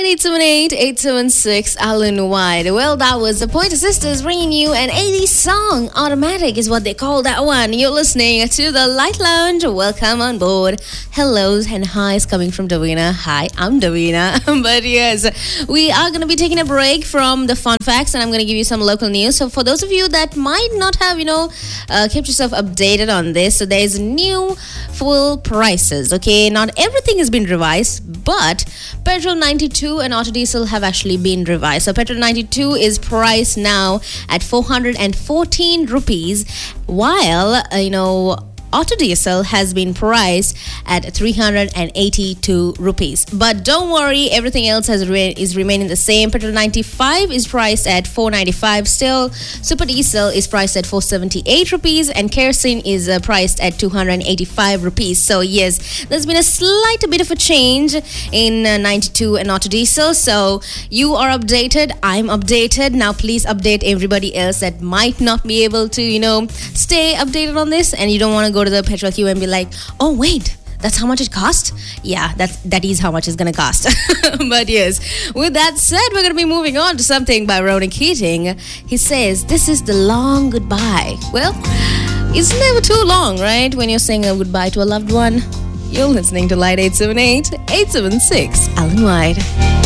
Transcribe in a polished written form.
878-876 Alan White. Well, that was the Pointer Sisters bringing you an 80s song. Automatic is what they call that one. You're listening to the Light Lounge. Welcome on board. Hellos and highs coming from Davina. Hi, I'm Davina. But yes, we are going to be taking a break from the fun facts and I'm going to give you some local news. So for those of you that might not have, kept yourself updated on this, so there's new fuel prices, okay? Not everything has been revised, but petrol 92 and auto diesel have actually been revised. So petrol 92 is priced now at 414 rupees, while auto diesel has been priced at 382 rupees. But don't worry, everything else is remaining the same. Petrol 95 is priced at 495 still. Super diesel is priced at 478 rupees and kerosene is priced at 285 rupees. So yes, there's been a slight bit of a change in 92 and auto diesel. So you are updated, I'm updated. Now please update everybody else that might not be able to, stay updated on this, and you don't want to go to the petrol queue and be like, oh wait, that's how much it cost? Yeah, that is how much it's gonna cost. But yes, with that said, we're gonna be moving on to something by Ronan Keating. He says, this is the long goodbye. Well, it's never too long, right? When you're saying a goodbye to a loved one. You're listening to Light 878-876 Alan White.